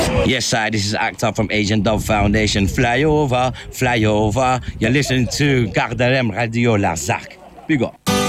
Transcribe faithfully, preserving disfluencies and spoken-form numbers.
Yes, sir, this is Actor from Asian Dove Foundation. Fly over, fly over. You're listening to Gardarem Radio Larzac. Big up.